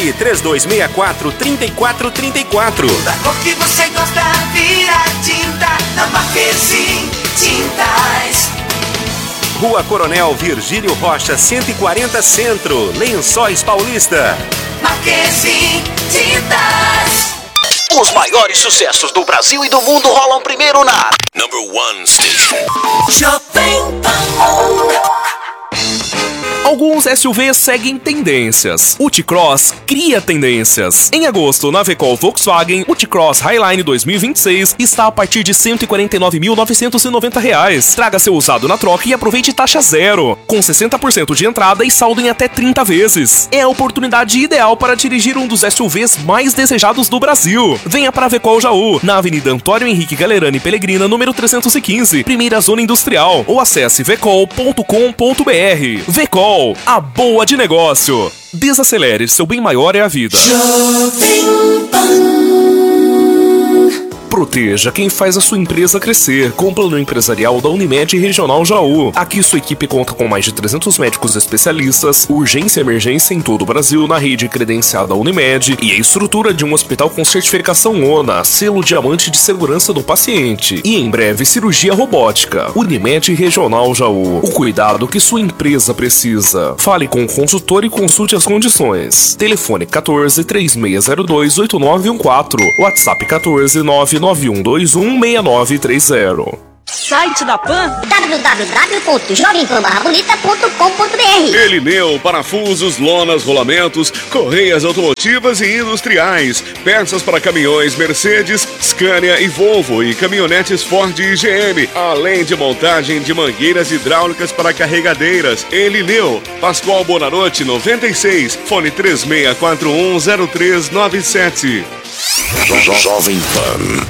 Ligue 3264-3434. Da cor que você gosta, vira tinta na Marquezine Tintas. Rua Coronel Virgílio Rocha, 140 Centro, Lençóis Paulista. Marquezine Tintas. Os maiores sucessos do Brasil e do mundo rolam primeiro na Number One Station. Jovem Pan. Alguns SUVs seguem tendências. O T-Cross cria tendências. Em agosto, na Vecol Volkswagen, o T-Cross Highline 2026 está a partir de R$ 149.990. Traga seu usado na troca e aproveite taxa zero, com 60% de entrada e saldo em até 30 vezes. É a oportunidade ideal para dirigir um dos SUVs mais desejados do Brasil. Venha para a Vecol Jaú, na Avenida Antônio Henrique Galerani Pellegrina, número 315, primeira zona industrial, ou acesse vecol.com.br. Vecol, a boa de negócio. Desacelere, seu bem maior é a vida. Jovem Pan. Proteja quem faz a sua empresa crescer com o plano empresarial da Unimed Regional Jaú. Aqui sua equipe conta com mais de 300 médicos especialistas, urgência e emergência em todo o Brasil na rede credenciada Unimed e a estrutura de um hospital com certificação ONA, selo diamante de segurança do paciente. E em breve, cirurgia robótica. Unimed Regional Jaú. O cuidado que sua empresa precisa. Fale com o consultor e consulte as condições. Telefone 14-3602-8914. WhatsApp 14991216930. Site da Pan www.jovempan-bonita.com.br. Elineu, parafusos, lonas, rolamentos, correias automotivas e industriais, peças para caminhões Mercedes, Scania e Volvo e caminhonetes Ford e GM, além de montagem de mangueiras hidráulicas para carregadeiras. Elineu, Pascoal Bonarotti 96, fone 36410397. Jovem Pan.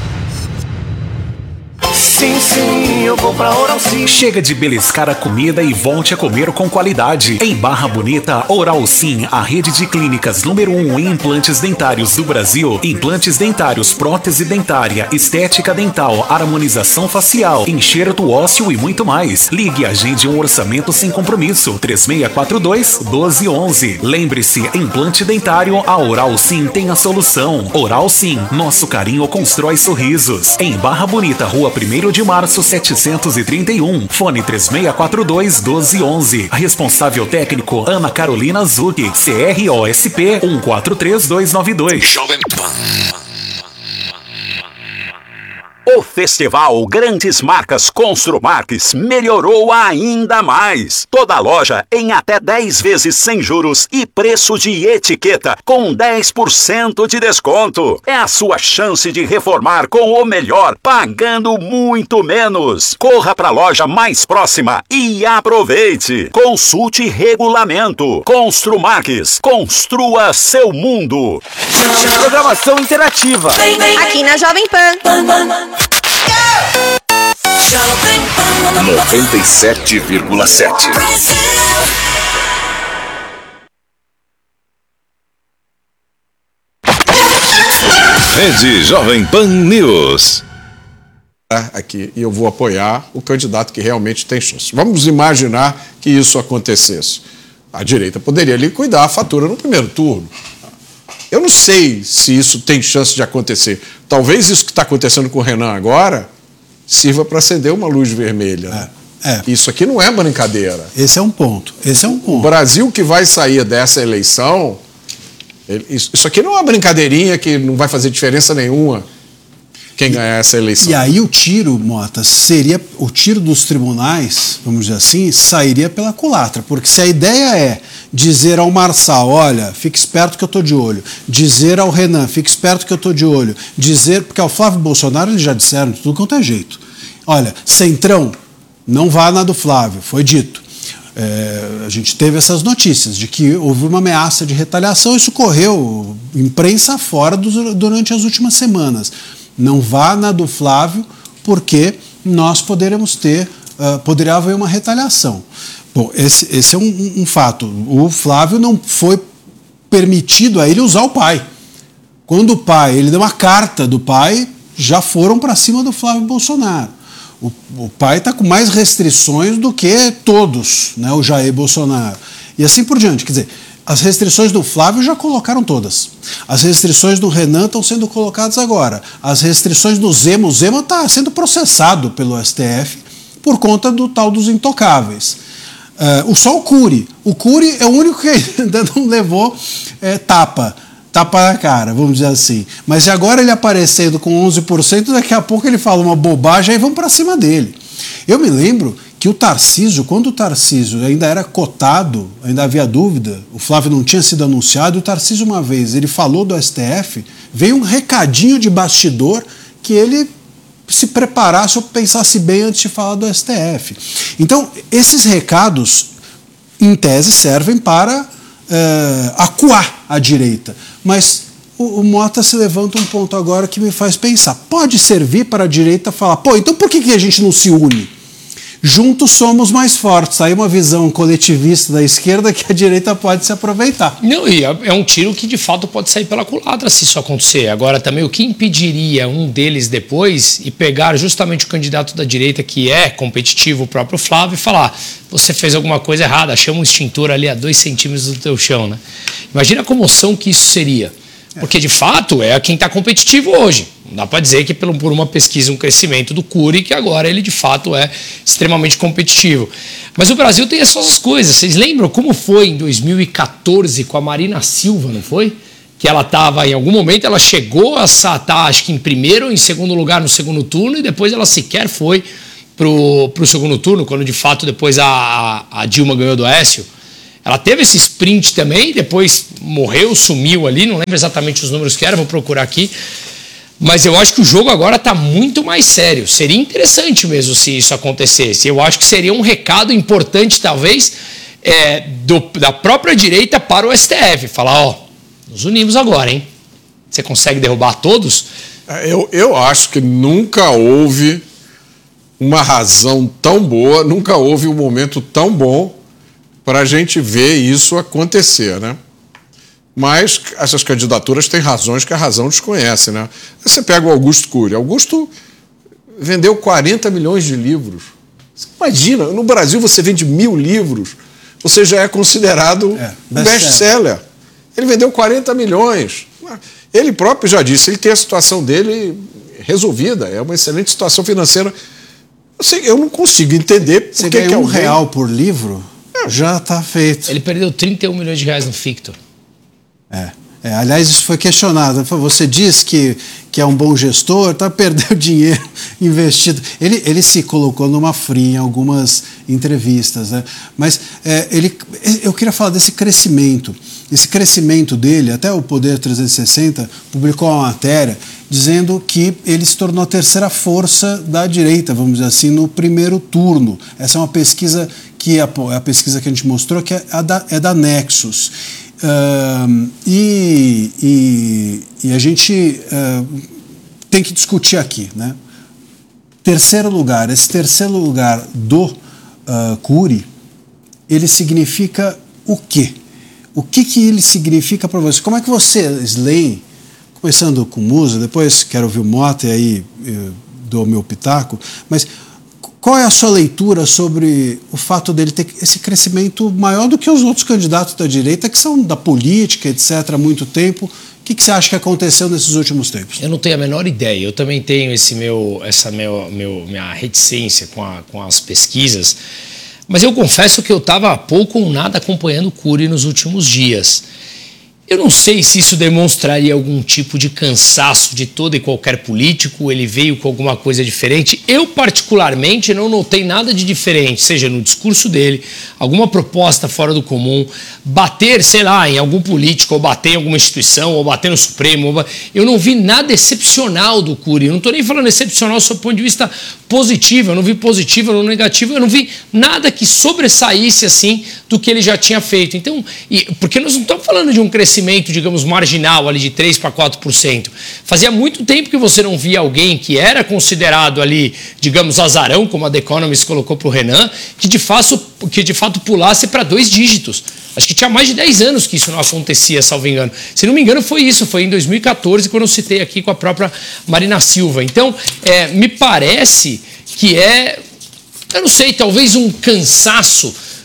Sim, eu vou pra Oral Sim. Chega de beliscar a comida e volte a comer com qualidade. Em Barra Bonita, Oral Sim, a rede de clínicas número 1 em implantes dentários do Brasil. Implantes dentários, prótese dentária, estética dental, harmonização facial, enxerto ósseo e muito mais. Ligue e agende um orçamento sem compromisso. 3642-1211. Lembre-se, implante dentário, a Oral Sim tem a solução. Oral Sim, nosso carinho constrói sorrisos. Em Barra Bonita, Rua 1º de Março, 731. Fone 3642-1211. Responsável técnico, Ana Carolina Zucchi. CROSP 143292. Jovem Pan. O Festival Grandes Marcas Construmarques melhorou ainda mais. Toda loja em até 10 vezes sem juros e preço de etiqueta com 10% de desconto. É a sua chance de reformar com o melhor, pagando muito menos. Corra para a loja mais próxima e aproveite. Consulte regulamento. Construmarques, construa seu mundo. Programação interativa. aqui na Jovem Pan. 97,7. Rede Jovem Pan News. Aqui, e eu vou apoiar o candidato que realmente tem chance. Vamos imaginar que isso acontecesse. A direita poderia liquidar a fatura no primeiro turno. Eu não sei se isso tem chance de acontecer. Talvez isso que está acontecendo com o Renan agora sirva para acender uma luz vermelha. Isso aqui não é brincadeira. Esse é um ponto. O Brasil que vai sair dessa eleição, isso aqui não é uma brincadeirinha que não vai fazer diferença nenhuma quem ganhar essa eleição. E aí o tiro, Mota, seria o tiro dos tribunais, vamos dizer assim, sairia pela culatra. Porque se a ideia é dizer ao Marçal, olha, fique esperto que eu estou de olho. Dizer ao Renan, fique esperto que eu estou de olho. Dizer, porque ao Flávio Bolsonaro eles já disseram de tudo quanto é jeito. Olha, Centrão, não vá na do Flávio, foi dito. A gente teve essas notícias de que houve uma ameaça de retaliação, isso correu imprensa fora durante as últimas semanas. Não vá na do Flávio, porque nós poderia haver uma retaliação. Bom, esse é um fato. O Flávio não foi permitido a ele usar o pai. Quando o pai, ele deu uma carta do pai, já foram para cima do Flávio Bolsonaro. O pai está com mais restrições do que todos, né, o Jair Bolsonaro. E assim por diante. Quer dizer, As restrições do Flávio já colocaram todas. As restrições do Renan estão sendo colocadas agora. As restrições do Zema, o Zema está sendo processado pelo STF por conta do tal dos intocáveis. Só o Cury. O Cury é o único que ainda não levou tapa na cara, vamos dizer assim. Mas agora ele aparecendo com 11%, daqui a pouco ele fala uma bobagem e vão para cima dele. Eu me lembro que o Tarcísio, quando o Tarcísio ainda era cotado, ainda havia dúvida, o Flávio não tinha sido anunciado, o Tarcísio uma vez, ele falou do STF, veio um recadinho de bastidor que ele se preparasse ou pensasse bem antes de falar do STF. Então, esses recados, em tese, servem para acuar a direita. Mas o Mota se levanta um ponto agora que me faz pensar. Pode servir para a direita falar, pô, então por que a gente não se une? Juntos somos mais fortes. Aí uma visão coletivista da esquerda que a direita pode se aproveitar. Não, e é um tiro que de fato pode sair pela culatra se isso acontecer. Agora também o que impediria um deles depois e pegar justamente o candidato da direita que é competitivo, o próprio Flávio, e falar, você fez alguma coisa errada, chama um extintor ali a 2 centímetros do teu chão, né? Imagina a comoção que isso seria. Porque, de fato, é quem está competitivo hoje. Não dá para dizer que por uma pesquisa, um crescimento do Cury, que agora ele, de fato, é extremamente competitivo. Mas o Brasil tem essas coisas. Vocês lembram como foi em 2014 com a Marina Silva, não foi? Que ela estava, em algum momento, ela chegou a estar, acho que em primeiro ou em segundo lugar no segundo turno, e depois ela sequer foi para o segundo turno, quando, de fato, depois a Dilma ganhou do Aécio. Ela teve esse sprint também, depois morreu, sumiu ali, não lembro exatamente os números que eram, vou procurar aqui. Mas eu acho que o jogo agora está muito mais sério. Seria interessante mesmo se isso acontecesse. Eu acho que seria um recado importante, talvez, da própria direita para o STF. Falar, ó, nos unimos agora, hein? Você consegue derrubar todos? Eu acho que nunca houve uma razão tão boa, nunca houve um momento tão bom para a gente ver isso acontecer, né? Mas essas candidaturas têm razões que a razão desconhece, né? Você pega o Augusto Cury. Augusto vendeu 40 milhões de livros. Você imagina, no Brasil você vende 1000 livros, você já é considerado um best-seller. Ele vendeu 40 milhões. Ele próprio já disse, ele tem a situação dele resolvida, é uma excelente situação financeira. Eu não consigo entender por você que ganha R$1 por livro. Já está feito. Ele perdeu 31 milhões de reais no Fictor. Aliás, isso foi questionado. Você diz que é um bom gestor, perdeu dinheiro investido. Ele se colocou numa fria em algumas entrevistas, né? Mas eu queria falar desse crescimento. Esse crescimento dele, até o Poder 360 publicou uma matéria dizendo que ele se tornou a terceira força da direita, vamos dizer assim, no primeiro turno. Essa é uma pesquisa que é a pesquisa que a gente mostrou, que é da Nexus. E a gente tem que discutir aqui, né? Terceiro lugar, esse terceiro lugar do Cury, ele significa o quê? O que ele significa para você? Como é que vocês leem, começando com Musa, depois quero ouvir o Mota e aí dou o meu pitaco, mas qual é a sua leitura sobre o fato dele ter esse crescimento maior do que os outros candidatos da direita, que são da política, etc., há muito tempo? O que você acha que aconteceu nesses últimos tempos? Eu não tenho a menor ideia. Eu também tenho minha reticência com as pesquisas, mas eu confesso que eu estava pouco ou nada acompanhando o Cury nos últimos dias. Eu não sei se isso demonstraria algum tipo de cansaço de todo e qualquer político, ele veio com alguma coisa diferente. Eu, particularmente, não notei nada de diferente, seja no discurso dele, alguma proposta fora do comum, bater, sei lá, em algum político, ou bater em alguma instituição, ou bater no Supremo. Eu não vi nada excepcional do Cury. Eu não estou nem falando excepcional do seu ponto de vista positivo, eu não vi positivo, eu não negativo, eu não vi nada que sobressaísse assim do que ele já tinha feito. Então, porque nós não estamos falando de um crescimento, digamos, marginal ali de 3% para 4%. Fazia muito tempo que você não via alguém que era considerado ali, digamos, azarão, como a The Economist colocou para o Renan, que de fato pulasse para 2 dígitos. Acho que tinha mais de 10 anos que isso não acontecia, salvo engano. Se não me engano, foi em 2014, quando eu citei aqui com a própria Marina Silva. Então, me parece que eu não sei, talvez um cansaço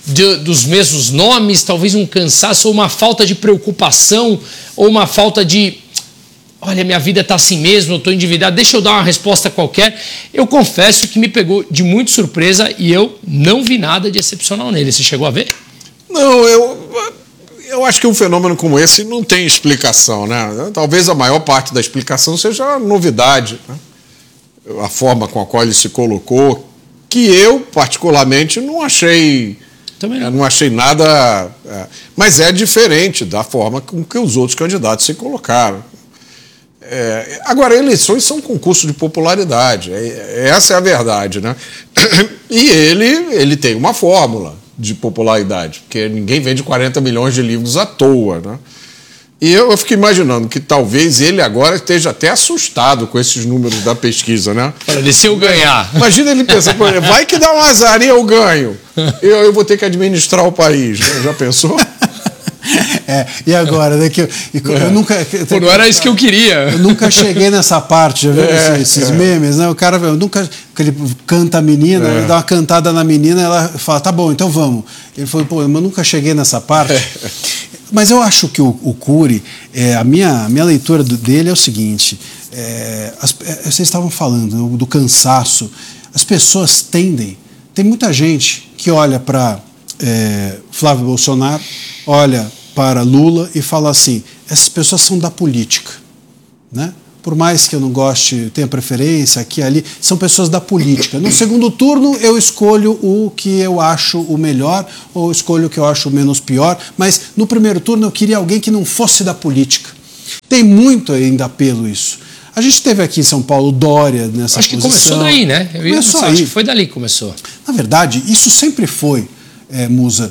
dos mesmos nomes, talvez um cansaço, ou uma falta de preocupação, ou uma falta de... Olha, minha vida está assim mesmo, eu estou endividado, deixa eu dar uma resposta qualquer. Eu confesso que me pegou de muito surpresa e eu não vi nada de excepcional nele. Você chegou a ver? Não, eu acho que um fenômeno como esse não tem explicação, né? Talvez a maior parte da explicação seja a novidade, né? A forma com a qual ele se colocou, que eu, particularmente, não achei... Também não. Não achei nada... mas é diferente da forma com que os outros candidatos se colocaram. Agora, eleições são um concurso de popularidade, essa é a verdade, né? E ele tem uma fórmula de popularidade, porque ninguém vende 40 milhões de livros à toa, né? E eu fico imaginando que talvez ele agora esteja até assustado com esses números da pesquisa, né? Olha, se eu ganhar... Imagina ele pensando, vai que dá um azar e eu ganho, eu vou ter que administrar o país, né? Já pensou? E agora, né, eu nunca... não era isso que eu queria. Eu nunca cheguei nessa parte, já viu esses memes, né? O cara, ele canta a menina, ele dá uma cantada na menina, ela fala, tá bom, então vamos. Ele falou, pô, mas eu nunca cheguei nessa parte. Mas eu acho que o Cury, a minha leitura dele é o seguinte, vocês estavam falando do cansaço, as pessoas tem muita gente que olha para Flávio Bolsonaro, olha para Lula e fala assim, essas pessoas são da política, né? Por mais que eu não goste, tenha preferência aqui e ali, são pessoas da política. No segundo turno eu escolho o que eu acho o melhor ou escolho o que eu acho o menos pior, mas no primeiro turno eu queria alguém que não fosse da política. Tem muito ainda apelo isso. A gente teve aqui em São Paulo Dória nessa posição. Acho que começou daí, né? Acho que foi dali que começou. Na verdade, isso sempre foi, Musa,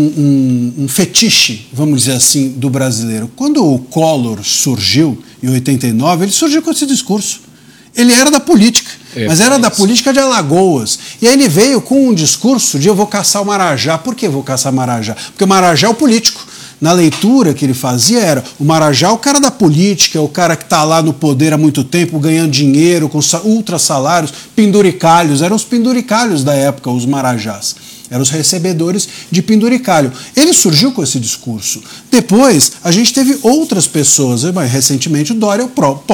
um fetiche, vamos dizer assim, do brasileiro. Quando o Collor surgiu, em 89, ele surgiu com esse discurso. Ele era da política, mas era da política de Alagoas. E aí ele veio com um discurso de eu vou caçar o Marajá. Por que eu vou caçar o Marajá? Porque o Marajá é o político. Na leitura que ele fazia era o Marajá é o cara da política, é o cara que está lá no poder há muito tempo, ganhando dinheiro, com ultra salários, penduricalhos. Eram os penduricalhos da época, os Marajás. Eram os recebedores de penduricalho. Ele surgiu com esse discurso. Depois, a gente teve outras pessoas. Recentemente, o Dória,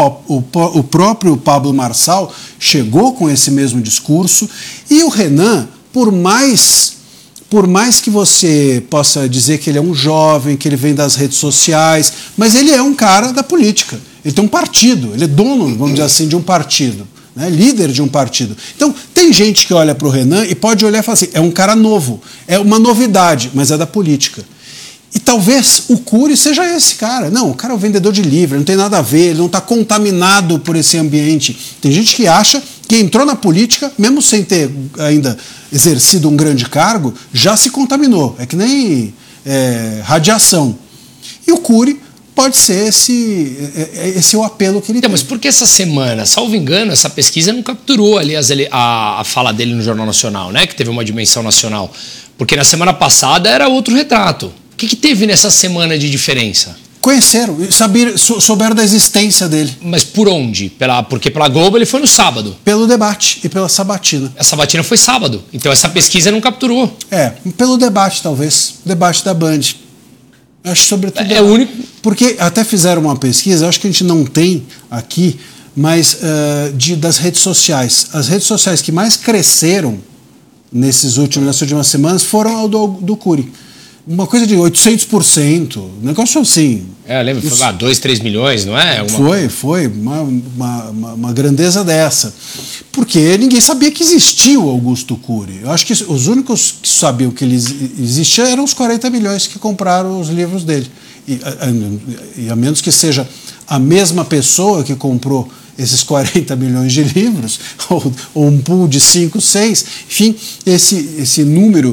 o próprio Pablo Marçal, chegou com esse mesmo discurso. E o Renan, por mais que você possa dizer que ele é um jovem, que ele vem das redes sociais, mas ele é um cara da política. Ele tem um partido, ele é dono, vamos dizer assim, de um partido. Né, líder de um partido. Então, tem gente que olha para o Renan e pode olhar e falar assim, é um cara novo, é uma novidade, mas é da política. E talvez o Cury seja esse cara. Não, o cara é um vendedor de livro, não tem nada a ver, ele não está contaminado por esse ambiente. Tem gente que acha que entrou na política, mesmo sem ter ainda exercido um grande cargo, já se contaminou. É que nem radiação. E o Cury pode ser esse o apelo que ele tem. Mas por que essa semana, salvo engano, essa pesquisa não capturou ali a fala dele no Jornal Nacional, né? Que teve uma dimensão nacional. Porque na semana passada era outro retrato. O que teve nessa semana de diferença? Conheceram, souberam da existência dele. Mas por onde? Porque pela Globo ele foi no sábado. Pelo debate e pela sabatina. A sabatina foi sábado, então essa pesquisa não capturou. Pelo debate talvez, debate da Band. Acho que sobretudo... É o único... Porque até fizeram uma pesquisa, acho que a gente não tem aqui, mas das redes sociais. As redes sociais que mais cresceram nessas últimas semanas foram ao do Cury. Uma coisa de 800%, um negócio assim. Lembra, foi 2, 3 milhões, não é? Foi uma grandeza dessa. Porque ninguém sabia que existia o Augusto Cury. Eu acho que os únicos que sabiam que ele existia eram os 40 milhões que compraram os livros dele. E a menos que seja a mesma pessoa que comprou esses 40 milhões de livros, ou um pool de 5, 6, enfim, esse número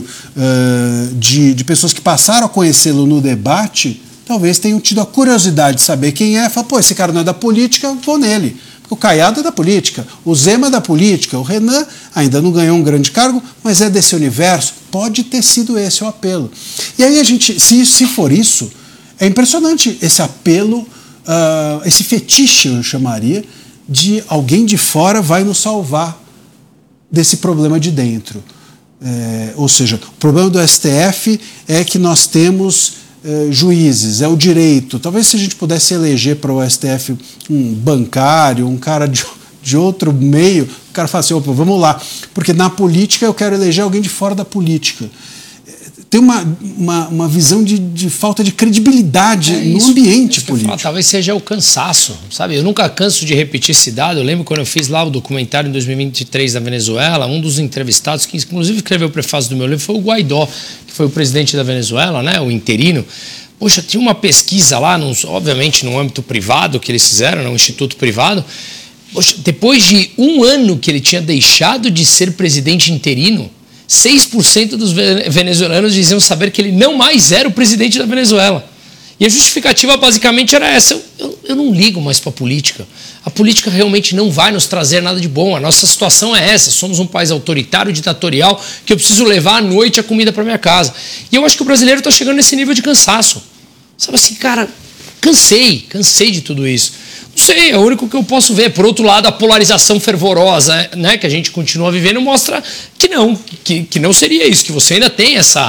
de pessoas que passaram a conhecê-lo no debate, talvez tenham tido a curiosidade de saber quem é, falar, pô, esse cara não é da política, vou nele. O Caiado é da política, o Zema é da política, o Renan ainda não ganhou um grande cargo, mas é desse universo. Pode ter sido esse o apelo. E aí a gente, se for isso, é impressionante esse apelo, esse fetiche, eu chamaria, de alguém de fora vai nos salvar desse problema de dentro. Ou seja, o problema do STF é que nós temos juízes, é o direito. Talvez se a gente pudesse eleger para o STF um bancário, um cara de outro meio, o cara fala assim, opa, vamos lá. Porque na política eu quero eleger alguém de fora da política. Tem uma visão de falta de credibilidade no ambiente político. Talvez seja o cansaço, sabe? Eu nunca canso de repetir esse dado. Eu lembro quando eu fiz lá o documentário em 2023 da Venezuela, um dos entrevistados, que inclusive escreveu o prefácio do meu livro, foi o Guaidó, que foi o presidente da Venezuela, né? O interino. Poxa, tinha uma pesquisa lá, obviamente no âmbito privado que eles fizeram, no instituto privado. Poxa, depois de um ano que ele tinha deixado de ser presidente interino, 6% dos venezuelanos diziam saber que ele não mais era o presidente da Venezuela. E a justificativa basicamente era essa: eu não ligo mais para a política. A política realmente não vai nos trazer nada de bom. A nossa situação é essa. Somos um país autoritário, ditatorial, que eu preciso levar à noite a comida para minha casa. E eu acho que o brasileiro está chegando nesse nível de cansaço. Sabe assim, cara, cansei de tudo isso. Não sei, é o único que eu posso ver. Por outro lado, a polarização fervorosa, né, que a gente continua vivendo mostra que não seria isso, que você ainda tem essa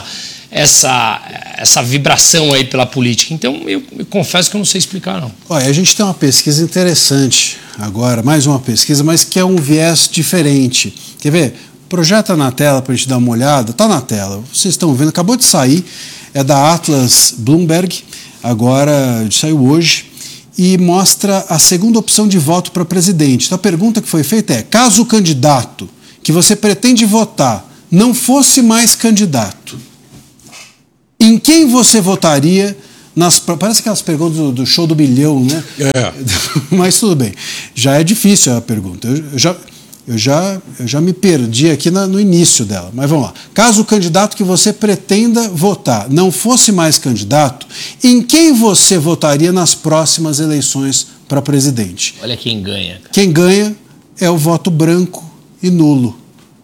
vibração aí pela política. Então, eu confesso que eu não sei explicar, não. Olha, a gente tem uma pesquisa interessante agora, mais uma pesquisa, mas que é um viés diferente. Quer ver? Projeta na tela para a gente dar uma olhada. Está na tela, vocês estão vendo, acabou de sair, é da Atlas Bloomberg, agora saiu hoje, e mostra a segunda opção de voto para presidente. Então a pergunta que foi feita é: caso o candidato que você pretende votar não fosse mais candidato, em quem você votaria parece aquelas perguntas do show do milhão, né? Mas tudo bem. Já é difícil a pergunta. Eu já me perdi aqui no início dela, mas vamos lá. Caso o candidato que você pretenda votar não fosse mais candidato, em quem você votaria nas próximas eleições para presidente? Olha quem ganha. Cara. Quem ganha é o voto branco e nulo,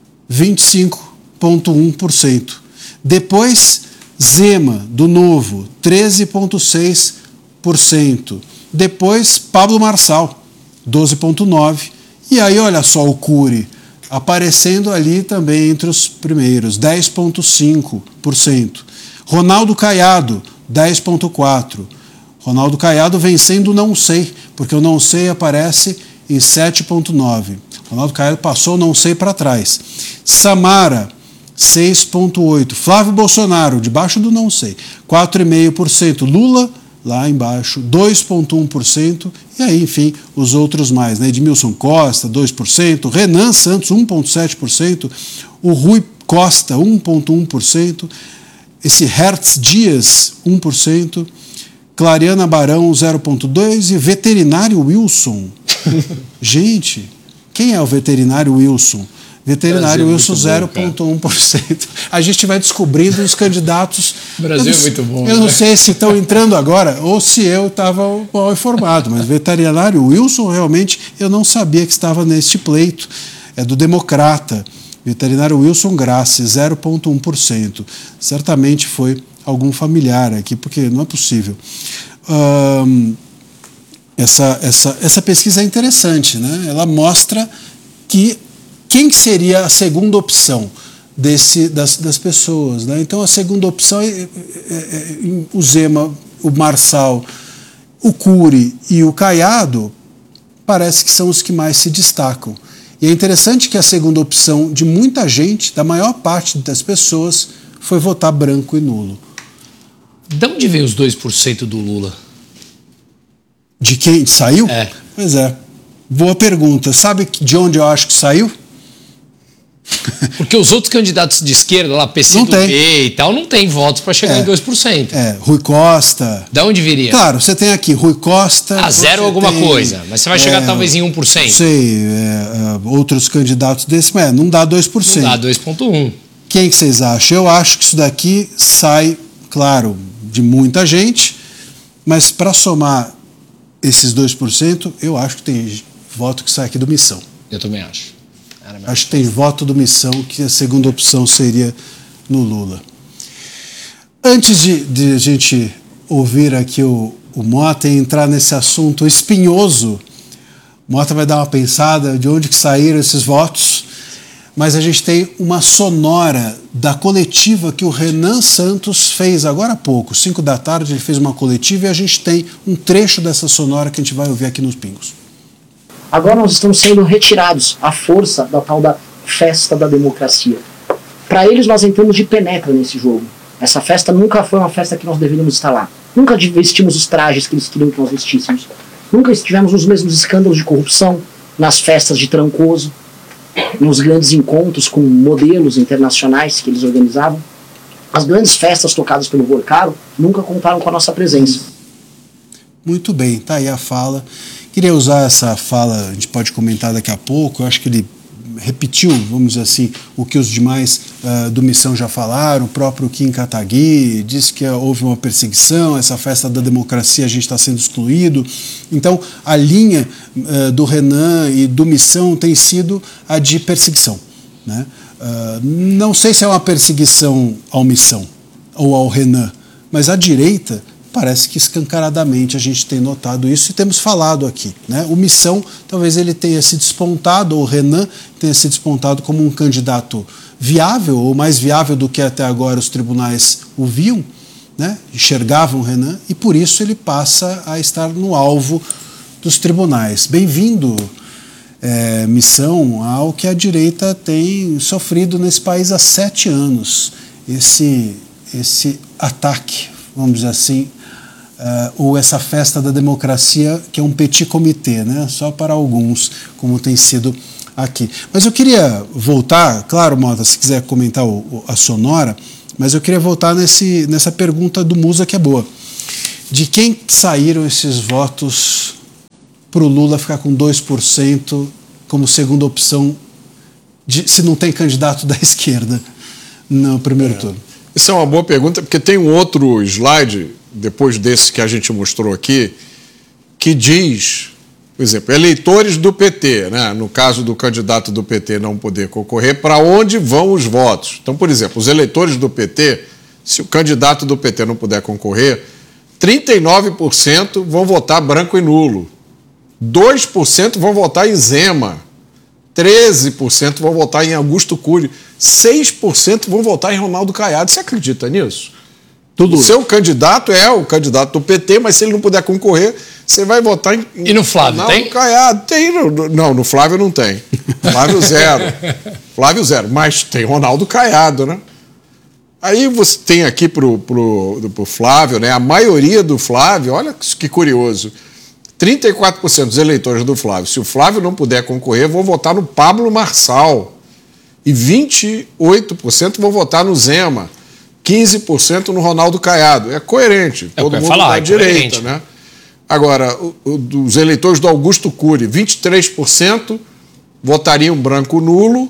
25,1%. Depois, Zema, do Novo, 13,6%. Depois, Pablo Marçal, 12,9%. E aí, olha só o Cury aparecendo ali também entre os primeiros, 10,5%. Ronaldo Caiado, 10,4%. Ronaldo Caiado vencendo o não sei, porque o não sei aparece em 7,9%. Ronaldo Caiado passou o não sei para trás. Samara, 6,8%. Flávio Bolsonaro, debaixo do não sei, 4,5%. Lula, lá embaixo, 2,1%, e aí, enfim, os outros mais, né? Edmilson Costa, 2%, Renan Santos, 1,7%, o Rui Costa, 1,1%, esse Hertz Dias, 1%, Clariana Barão, 0,2%, e Veterinário Wilson. Gente, quem é o Veterinário Wilson? Veterinário Wilson, 0,1%. A gente vai descobrindo os candidatos. O Brasil é muito bom. Eu não sei se estão entrando agora ou se eu estava mal informado, mas Veterinário Wilson, realmente, eu não sabia que estava neste pleito. É do Democrata. Veterinário Wilson Grassi, 0,1%. Certamente foi algum familiar aqui, porque não é possível. Essa pesquisa é interessante, né? Ela mostra que quem seria a segunda opção das pessoas, né? Então a segunda opção é o Zema, o Marçal, o Cury e o Caiado parece que são os que mais se destacam. E é interessante que a segunda opção de muita gente, da maior parte das pessoas, foi votar branco e nulo. De onde veio os 2% do Lula? De quem saiu? É. Pois é. Boa pergunta. Sabe de onde eu acho que saiu? Porque os outros candidatos de esquerda, lá, PCdoB e tal, não tem votos para chegar em 2%. Rui Costa. Da onde viria? Claro, você tem aqui Rui Costa. Zero alguma coisa, mas você vai chegar talvez em 1%. Não sei, outros candidatos desse, mas não dá 2%. Não dá 2,1%. Quem que vocês acham? Eu acho que isso daqui sai, claro, de muita gente, mas para somar esses 2%, eu acho que tem voto que sai aqui do Missão. Eu também acho. Acho que tem voto do Missão, que a segunda opção seria no Lula. Antes de a gente ouvir aqui o Mota e entrar nesse assunto espinhoso, o Mota vai dar uma pensada de onde que saíram esses votos, mas a gente tem uma sonora da coletiva que o Renan Santos fez agora há pouco, 5 da tarde, ele fez uma coletiva e a gente tem um trecho dessa sonora que a gente vai ouvir aqui nos Pingos. Agora nós estamos sendo retirados à força da tal da festa da democracia. Para eles nós entramos de penetra nesse jogo. Essa festa nunca foi uma festa que nós deveríamos estar lá. Nunca vestimos os trajes que eles queriam que nós vestíssemos. Nunca estivemos nos mesmos escândalos de corrupção, nas festas de Trancoso, nos grandes encontros com modelos internacionais que eles organizavam. As grandes festas tocadas pelo Vorcaro nunca contaram com a nossa presença. Muito bem, tá aí a fala. Queria usar essa fala, a gente pode comentar daqui a pouco, eu acho que ele repetiu, vamos dizer assim, o que os demais do Missão já falaram, o próprio Kim Kataguiri disse que houve uma perseguição, essa festa da democracia a gente está sendo excluído. Então, a linha do Renan e do Missão tem sido a de perseguição, né? Não sei se é uma perseguição ao Missão ou ao Renan, mas à direita parece que escancaradamente a gente tem notado isso e temos falado aqui, né? O Missão, talvez ele tenha se despontado, ou o Renan tenha se despontado como um candidato viável, ou mais viável do que até agora os tribunais o viam, né? Enxergavam o Renan, e por isso ele passa a estar no alvo dos tribunais. Bem-vindo, Missão, ao que a direita tem sofrido nesse país há 7 anos. Esse ataque, vamos dizer assim, ou essa festa da democracia, que é um petit comité, né? Só para alguns, como tem sido aqui. Mas eu queria voltar, claro, Mota, se quiser comentar a sonora, mas eu queria voltar nessa pergunta do Musa, que é boa. De quem saíram esses votos para o Lula ficar com 2% como segunda opção, se não tem candidato da esquerda no primeiro turno? Isso é uma boa pergunta, porque tem um outro slide, depois desse que a gente mostrou aqui, que diz, por exemplo, eleitores do PT, né? No caso do candidato do PT não poder concorrer, para onde vão os votos? Então, por exemplo, os eleitores do PT, se o candidato do PT não puder concorrer, 39% vão votar branco e nulo, 2% vão votar em Zema, 13% vão votar em Augusto Cury, 6% vão votar em Ronaldo Caiado. Você acredita nisso? O seu candidato é o candidato do PT, mas se ele não puder concorrer, você vai votar em E no Flávio Ronaldo tem? Caiado. Tem, não, no Flávio não tem. Flávio zero. Flávio zero, mas tem Ronaldo Caiado, né? Aí você tem aqui pro Flávio, né? A maioria do Flávio, olha que curioso, 34% dos eleitores do Flávio, se o Flávio não puder concorrer, vão votar no Pablo Marçal. E 28% vão votar no Zema. 15% no Ronaldo Caiado. É coerente. Todo mundo da direita, né? Agora, os eleitores do Augusto Cury, 23% votariam branco nulo,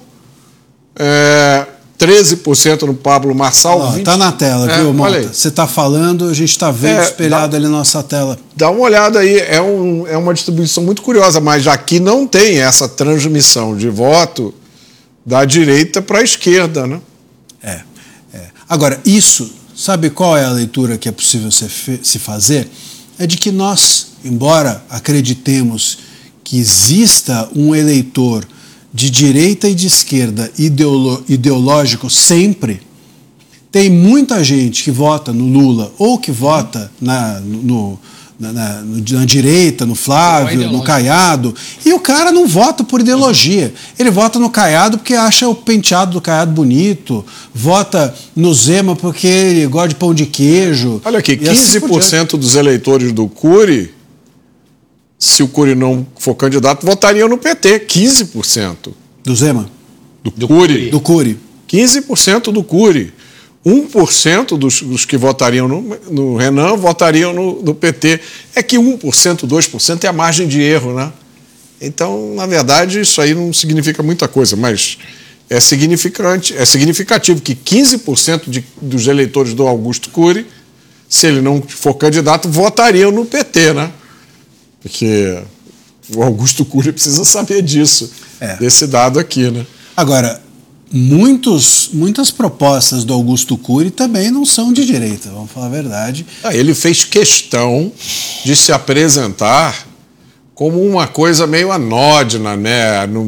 13% no Pablo Marçal. Está na tela, viu, Mota? Você está falando, a gente está vendo espelhado ali na nossa tela. Dá uma olhada aí, é uma distribuição muito curiosa, mas aqui não tem essa transmissão de voto da direita para a esquerda, né? Agora, isso, sabe qual é a leitura que é possível se fazer? É de que nós, embora acreditemos que exista um eleitor de direita e de esquerda ideológico sempre, tem muita gente que vota no Lula ou que vota na direita, no Flávio, no Caiado, e o cara não vota por ideologia. Ele vota no Caiado porque acha o penteado do Caiado bonito, vota no Zema porque ele gosta de pão de queijo. Olha aqui, 15% dos eleitores do Cury, se o Cury não for candidato, votariam no PT. 15%. Do Zema? Do Cury. Do Cury. 15% do Cury. 1% dos que votariam no Renan votariam no PT. É que 1%, 2% é a margem de erro, né? Então, na verdade, isso aí não significa muita coisa, mas é significativo que 15% dos eleitores do Augusto Cury, se ele não for candidato, votariam no PT, né? Porque o Augusto Cury precisa saber disso, desse dado aqui, né? Agora, muitas propostas do Augusto Cury também não são de direita, vamos falar a verdade. Ele fez questão de se apresentar como uma coisa meio anódina, né?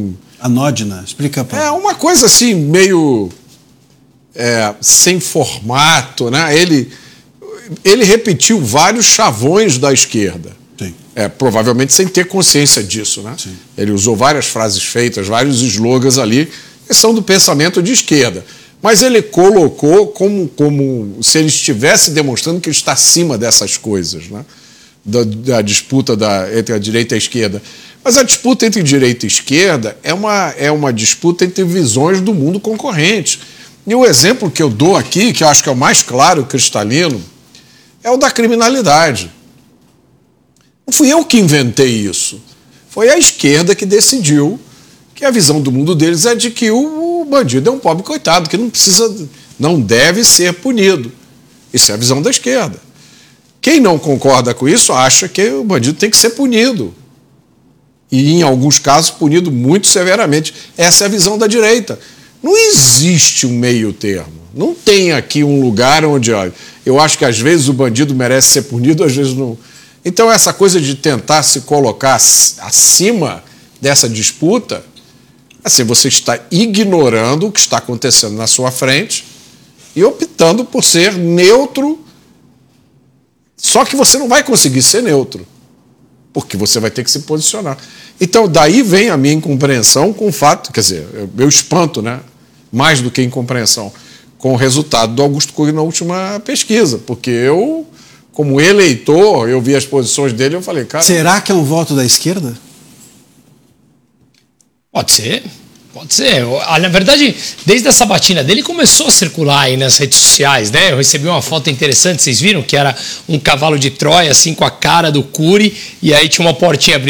Anódina, explica para. É uma coisa assim, meio sem formato, né? Ele repetiu vários chavões da esquerda. Sim. Provavelmente sem ter consciência disso, né? Sim. Ele usou várias frases feitas, vários slogans ali, que são do pensamento de esquerda. Mas ele colocou como se ele estivesse demonstrando que ele está acima dessas coisas, né? Da disputa entre a direita e a esquerda. Mas a disputa entre direita e esquerda é uma disputa entre visões do mundo concorrente. E o exemplo que eu dou aqui, que eu acho que é o mais claro, cristalino, é o da criminalidade. Não fui eu que inventei isso. Foi a esquerda que decidiu que a visão do mundo deles é de que o bandido é um pobre coitado, que não deve ser punido. Isso é a visão da esquerda. Quem não concorda com isso acha que o bandido tem que ser punido. E, em alguns casos, punido muito severamente. Essa é a visão da direita. Não existe um meio termo. Não tem aqui um lugar onde, olha, eu acho que às vezes o bandido merece ser punido, às vezes não. Então, essa coisa de tentar se colocar acima dessa disputa, assim, você está ignorando o que está acontecendo na sua frente e optando por ser neutro. Só que você não vai conseguir ser neutro, porque você vai ter que se posicionar. Então, daí vem a minha incompreensão com o fato, quer dizer, meu espanto, né? Mais do que incompreensão, com o resultado do Augusto Cury na última pesquisa, porque eu, como eleitor, eu vi as posições dele e eu falei, cara... Será que é um voto da esquerda? Pode ser. Pode ser. Na verdade, desde a sabatina dele começou a circular aí nas redes sociais, né? Eu recebi uma foto interessante, vocês viram? Que era um cavalo de Troia, assim, com a cara do Cury, e aí tinha uma portinha abrindo.